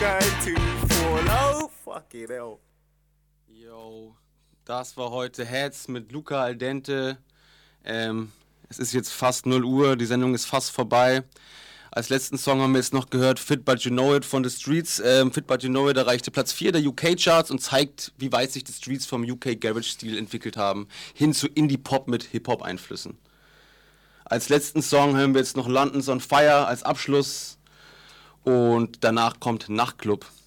going to fall. Oh, fucking hell. Yo, das war heute Heads mit Luca Aldente. Es ist jetzt fast 0 Uhr, die Sendung ist fast vorbei. Als letzten Song haben wir jetzt noch gehört Fit But You Know It von The Streets. Fit But You Know It erreichte Platz 4 der UK-Charts und zeigt, wie weit sich The Streets vom UK-Garage-Stil entwickelt haben, hin zu Indie-Pop mit Hip-Hop-Einflüssen. Als letzten Song hören wir jetzt noch London's on Fire als Abschluss und danach kommt Nachtclub.